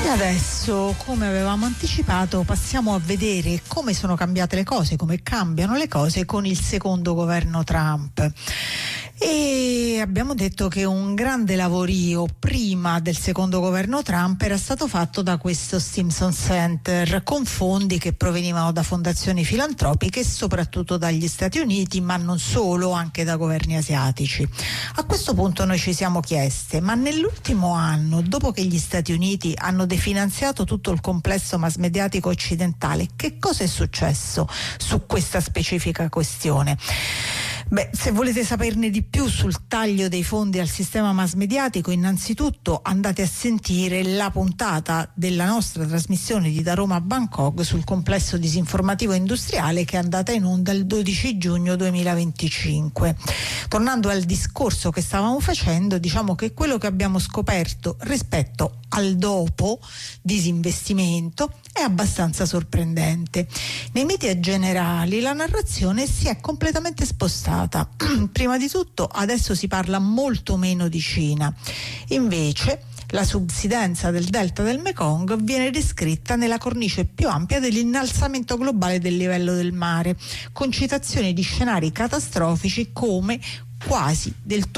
E adesso, come avevamo anticipato, passiamo a vedere come sono cambiate le cose, come cambiano le cose con il secondo governo Trump. E abbiamo detto che un grande lavorio prima del secondo governo Trump era stato fatto da questo Stimson Center, con fondi che provenivano da fondazioni filantropiche e soprattutto dagli Stati Uniti, ma non solo, anche da governi asiatici. A questo punto noi ci siamo chieste: ma nell'ultimo anno, dopo che gli Stati Uniti hanno definanziato tutto il complesso mass mediatico occidentale, che cosa è successo su questa specifica questione? Beh, se volete saperne di più sul taglio dei fondi al sistema mass mediatico, innanzitutto andate a sentire la puntata della nostra trasmissione di Da Roma a Bangkok sul complesso disinformativo industriale, che è andata in onda il 12 giugno 2025. Tornando al discorso che stavamo facendo, diciamo che quello che abbiamo scoperto rispetto al dopo disinvestimento è abbastanza sorprendente. Nei media generali la narrazione si è completamente spostata. Prima di tutto, adesso si parla molto meno di Cina. Invece la subsidenza del delta del Mekong viene descritta nella cornice più ampia dell'innalzamento globale del livello del mare, con citazioni di scenari catastrofici come quasi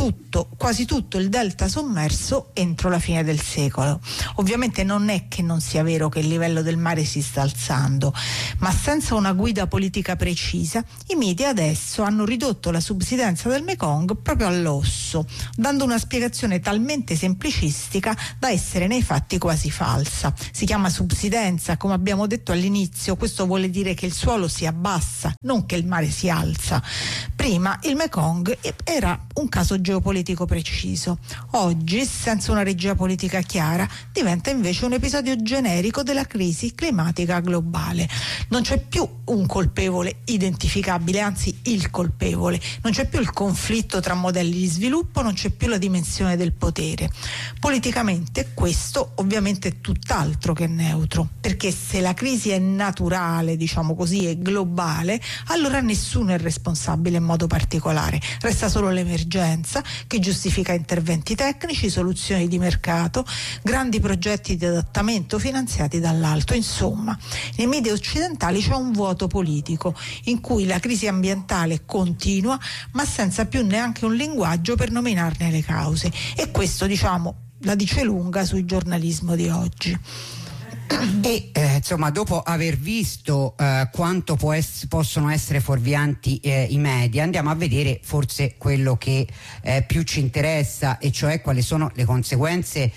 tutto il delta sommerso entro la fine del secolo. Ovviamente non è che non sia vero che il livello del mare si sta alzando, ma senza una guida politica precisa i media adesso hanno ridotto la subsidenza del Mekong proprio all'osso, dando una spiegazione talmente semplicistica da essere nei fatti quasi falsa. Si chiama subsidenza, come abbiamo detto all'inizio, questo vuole dire che il suolo si abbassa, non che il mare si alza. Prima il Mekong era un caso geopolitico preciso. Oggi, senza una regia politica chiara, diventa invece un episodio generico della crisi climatica globale. Non c'è più un colpevole identificabile, anzi il colpevole. Non c'è più il conflitto tra modelli di sviluppo, non c'è più la dimensione del potere. Politicamente questo ovviamente è tutt'altro che neutro, perché se la crisi è naturale, diciamo così, è globale, allora nessuno è responsabile in modo particolare. Resta solo l'emergenza, che giustifica interventi tecnici, soluzioni di mercato, grandi progetti di adattamento finanziati dall'alto. Insomma, nei media occidentali c'è un vuoto politico in cui la crisi ambientale continua, ma senza più neanche un linguaggio per nominarne le cause. E questo, diciamo, la dice lunga sul giornalismo di oggi. E insomma, dopo aver visto quanto possono essere fuorvianti i media, andiamo a vedere forse quello che più ci interessa, e cioè quali sono le conseguenze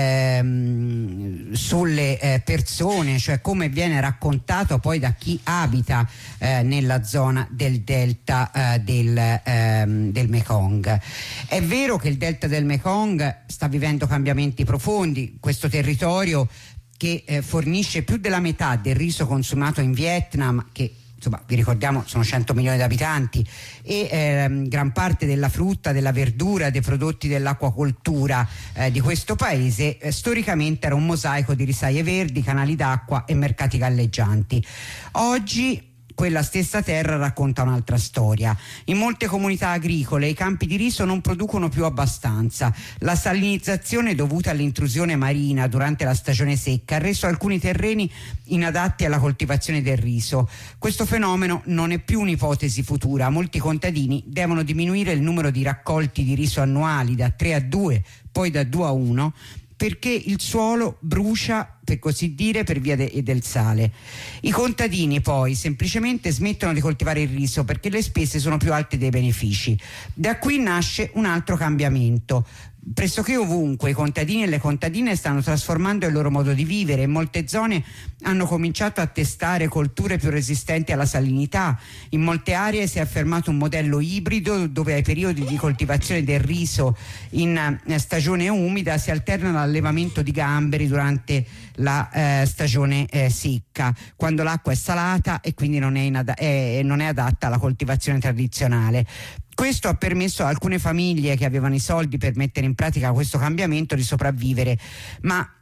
sulle persone, cioè come viene raccontato poi da chi abita nella zona del delta del Mekong. È vero che il delta del Mekong sta vivendo cambiamenti profondi. Questo territorio, che fornisce più della metà del riso consumato in Vietnam, che insomma vi ricordiamo sono 100 milioni di abitanti, e gran parte della frutta, della verdura, dei prodotti dell'acquacoltura di questo paese, storicamente era un mosaico di risaie verdi, canali d'acqua e mercati galleggianti. Oggi quella stessa terra racconta un'altra storia. In molte comunità agricole i campi di riso non producono più abbastanza. La salinizzazione dovuta all'intrusione marina durante la stagione secca ha reso alcuni terreni inadatti alla coltivazione del riso. Questo fenomeno non è più un'ipotesi futura. Molti contadini devono diminuire il numero di raccolti di riso annuali da 3 a 2, poi da 2 a 1, perché il suolo brucia, per così dire, per via del sale. I contadini poi semplicemente smettono di coltivare il riso perché le spese sono più alte dei benefici. Da qui nasce un altro cambiamento. Pressoché ovunque i contadini e le contadine stanno trasformando il loro modo di vivere. In molte zone hanno cominciato a testare colture più resistenti alla salinità. In molte aree si è affermato un modello ibrido dove ai periodi di coltivazione del riso in stagione umida si alterna l'allevamento di gamberi durante la stagione secca, quando l'acqua è salata e quindi non è adatta alla coltivazione tradizionale. Questo ha permesso a alcune famiglie che avevano i soldi per mettere in pratica questo cambiamento di sopravvivere, ma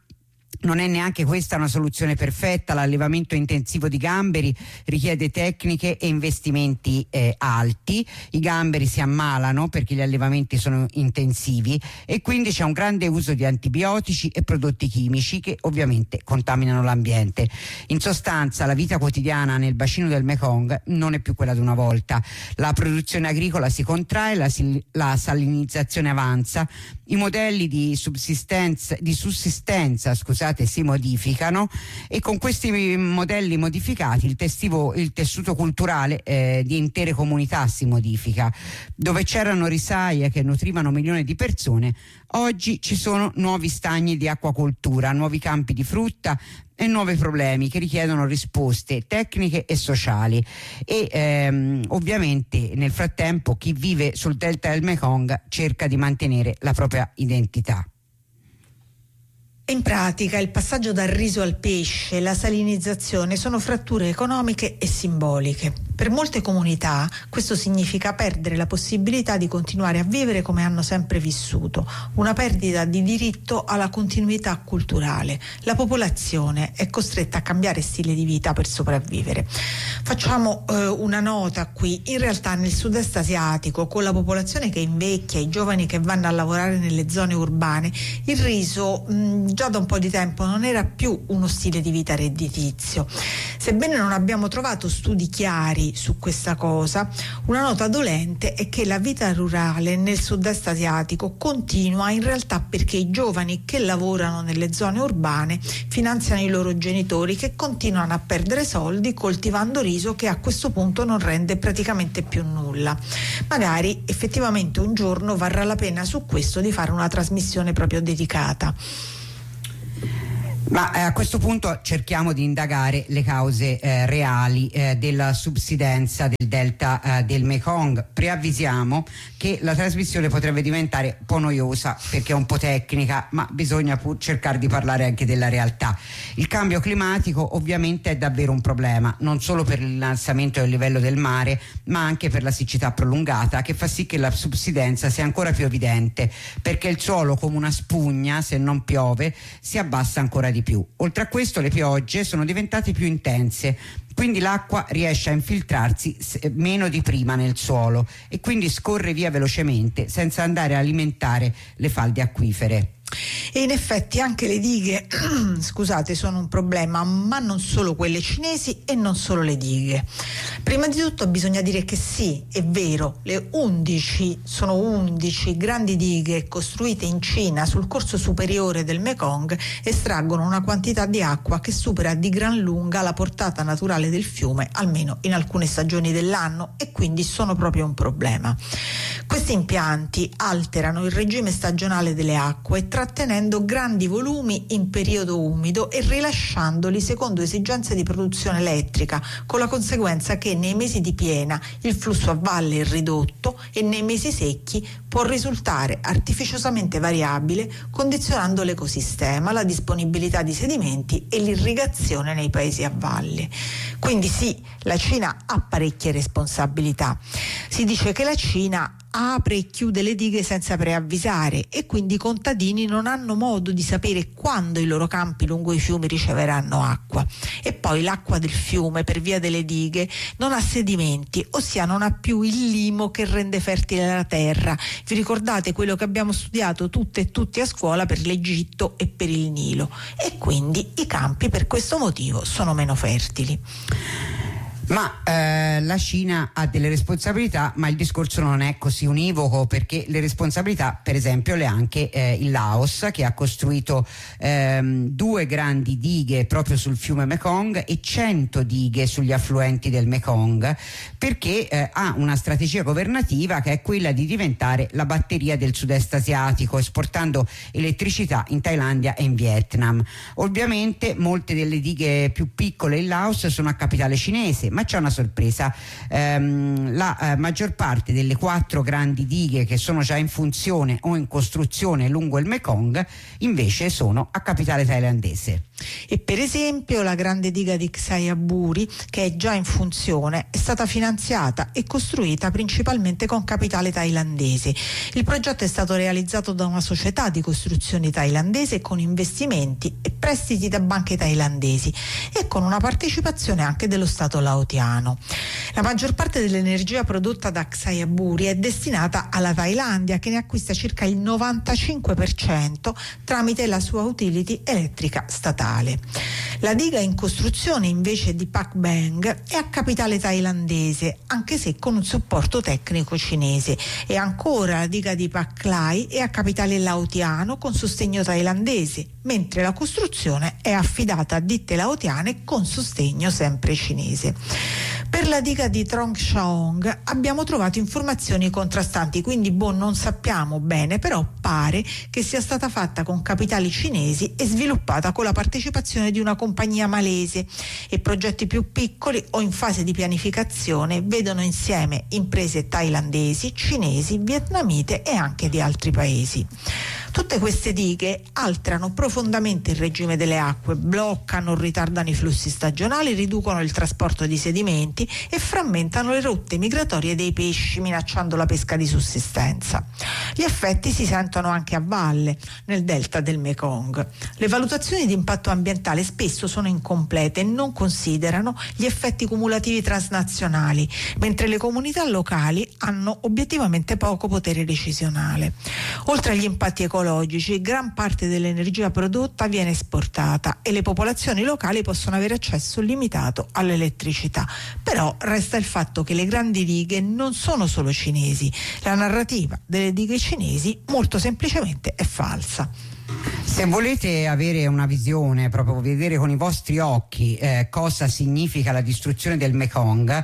Non è neanche questa una soluzione perfetta. L'allevamento intensivo di gamberi richiede tecniche e investimenti alti. I gamberi si ammalano perché gli allevamenti sono intensivi e quindi c'è un grande uso di antibiotici e prodotti chimici che ovviamente contaminano l'ambiente. In sostanza, la vita quotidiana nel bacino del Mekong non è più quella di una volta. La produzione agricola si contrae, la salinizzazione avanza, i modelli di sussistenza si modificano e con questi modelli modificati il tessuto culturale di intere comunità si modifica. Dove c'erano risaie che nutrivano milioni di persone, oggi ci sono nuovi stagni di acquacoltura, nuovi campi di frutta e nuovi problemi che richiedono risposte tecniche e sociali e ovviamente nel frattempo chi vive sul delta del Mekong cerca di mantenere la propria identità. In pratica il passaggio dal riso al pesce, la salinizzazione sono fratture economiche e simboliche. Per molte comunità questo significa perdere la possibilità di continuare a vivere come hanno sempre vissuto, una perdita di diritto alla continuità culturale. La popolazione è costretta a cambiare stile di vita per sopravvivere. Facciamo una nota qui: in realtà nel sud-est asiatico, con la popolazione che invecchia, i giovani che vanno a lavorare nelle zone urbane, il riso già da un po' di tempo non era più uno stile di vita redditizio. Sebbene non abbiamo trovato studi chiari su questa cosa, una nota dolente è che la vita rurale nel sud-est asiatico continua in realtà perché i giovani che lavorano nelle zone urbane finanziano i loro genitori che continuano a perdere soldi coltivando riso che a questo punto non rende praticamente più nulla. Magari effettivamente un giorno varrà la pena su questo di fare una trasmissione proprio dedicata. Ma a questo punto cerchiamo di indagare le cause reali della subsidenza del delta del Mekong. Preavvisiamo che la trasmissione potrebbe diventare un po' noiosa perché è un po' tecnica, ma bisogna pur cercare di parlare anche della realtà. Il cambio climatico ovviamente è davvero un problema, non solo per l'innalzamento del livello del mare, ma anche per la siccità prolungata, che fa sì che la subsidenza sia ancora più evidente, perché il suolo, come una spugna, se non piove, si abbassa ancora di più. Oltre a questo, le piogge sono diventate più intense, quindi l'acqua riesce a infiltrarsi meno di prima nel suolo e quindi scorre via velocemente senza andare a alimentare le falde acquifere. E in effetti anche le dighe scusate, sono un problema, ma non solo quelle cinesi e non solo le dighe. Prima di tutto bisogna dire che sì, è vero, sono 11 grandi dighe costruite in Cina sul corso superiore del Mekong estraggono una quantità di acqua che supera di gran lunga la portata naturale del fiume, almeno in alcune stagioni dell'anno, e quindi sono proprio un problema. Questi impianti alterano il regime stagionale delle acque trattenendo grandi volumi in periodo umido e rilasciandoli secondo esigenze di produzione elettrica, con la conseguenza che nei mesi di piena il flusso a valle è ridotto e nei mesi secchi può risultare artificiosamente variabile, condizionando l'ecosistema, la disponibilità di sedimenti e l'irrigazione nei paesi a valle. Quindi sì, la Cina ha parecchie responsabilità. Si dice che la Cina apre e chiude le dighe senza preavvisare e quindi i contadini non hanno modo di sapere quando i loro campi lungo i fiumi riceveranno acqua. E poi l'acqua del fiume, per via delle dighe, non ha sedimenti, ossia non ha più il limo che rende fertile la terra. Vi ricordate quello che abbiamo studiato tutte e tutti a scuola per l'Egitto e per il Nilo? E quindi i campi per questo motivo sono meno fertili. Ma la Cina ha delle responsabilità, ma il discorso non è così univoco, perché le responsabilità per esempio le ha anche il Laos, che ha costruito 2 grandi dighe proprio sul fiume Mekong e 100 dighe sugli affluenti del Mekong, perché ha una strategia governativa che è quella di diventare la batteria del sud-est asiatico, esportando elettricità in Thailandia e in Vietnam. Ovviamente molte delle dighe più piccole in Laos sono a capitale cinese, ma c'è una sorpresa. La maggior parte delle 4 grandi dighe che sono già in funzione o in costruzione lungo il Mekong invece sono a capitale thailandese. E per esempio la grande diga di Xayaburi, che è già in funzione, è stata finanziata e costruita principalmente con capitale thailandese. Il progetto è stato realizzato da una società di costruzioni thailandese con investimenti e prestiti da banche thailandesi e con una partecipazione anche dello Stato laotiano. La maggior parte dell'energia prodotta da Xayaburi è destinata alla Thailandia, che ne acquista circa il 95% tramite la sua utility elettrica statale. La diga in costruzione invece di Pak Beng è a capitale thailandese, anche se con un supporto tecnico cinese, e ancora la diga di Pak Lai è a capitale laotiano con sostegno thailandese, mentre la costruzione è affidata a ditte laotiane con sostegno sempre cinese. Per la diga di Trong Saong abbiamo trovato informazioni contrastanti, quindi non sappiamo bene, però pare che sia stata fatta con capitali cinesi e sviluppata con la partecipazione di una compagnia malese, e progetti più piccoli o in fase di pianificazione vedono insieme imprese thailandesi, cinesi, vietnamite e anche di altri paesi. Tutte queste dighe alterano profondamente il regime delle acque, bloccano o ritardano i flussi stagionali, riducono il trasporto di sedimenti e frammentano le rotte migratorie dei pesci, minacciando la pesca di sussistenza. Gli effetti si sentono anche a valle, nel delta del Mekong. Le valutazioni di impatto ambientale spesso sono incomplete e non considerano gli effetti cumulativi transnazionali, mentre le comunità locali hanno obiettivamente poco potere decisionale. Oltre agli impatti ecologici, gran parte dell'energia prodotta viene esportata e le popolazioni locali possono avere accesso limitato all'elettricità. Però resta il fatto che le grandi dighe non sono solo cinesi. La narrativa delle dighe cinesi molto semplicemente è falsa. Se volete avere una visione, proprio vedere con i vostri occhi cosa significa la distruzione del Mekong,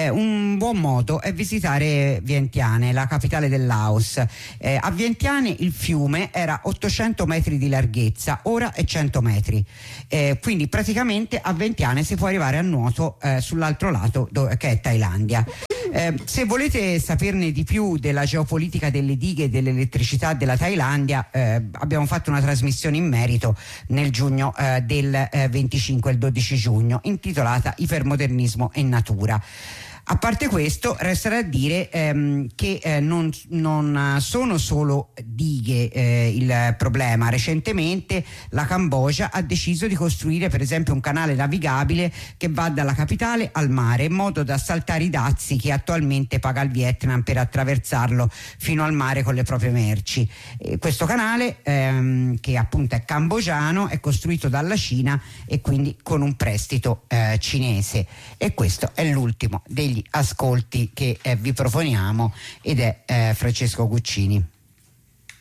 un buon modo è visitare Vientiane, la capitale del Laos. A Vientiane il fiume era 800 metri di larghezza, ora è 100 metri. Quindi praticamente a Vientiane si può arrivare a nuoto sull'altro lato che è Thailandia. Se volete saperne di più della geopolitica delle dighe e dell'elettricità della Thailandia, abbiamo fatto una trasmissione in merito nel giugno del 25 e il 12 giugno, intitolata Ipermodernismo e natura. A parte questo, resta da dire che non sono solo dighe il problema. Recentemente la Cambogia ha deciso di costruire per esempio un canale navigabile che va dalla capitale al mare, in modo da saltare i dazi che attualmente paga il Vietnam per attraversarlo fino al mare con le proprie merci. Questo canale, che appunto è cambogiano, è costruito dalla Cina e quindi con un prestito cinese. E questo è l'ultimo degli ascolti che vi proponiamo, ed è Francesco Guccini.